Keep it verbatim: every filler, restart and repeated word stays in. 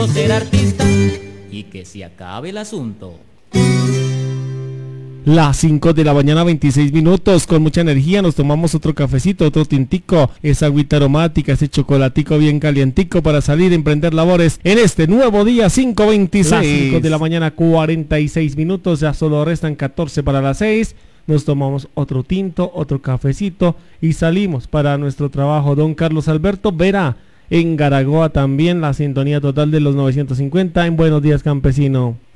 ser artista y que se acabe el asunto. Las cinco de la mañana, veintiséis minutos, con mucha energía nos tomamos otro cafecito, otro tintico, esa agüita aromática, ese chocolatico bien calientico para salir a emprender labores en este nuevo día, cinco veintiséis. Las cinco de la mañana, cuarenta y seis minutos, ya solo restan catorce para las seis. Nos tomamos otro tinto, otro cafecito y salimos para nuestro trabajo. Don Carlos Alberto Vera, en Garagoa también, la sintonía total de los novecientos cincuenta en Buenos Días Campesino.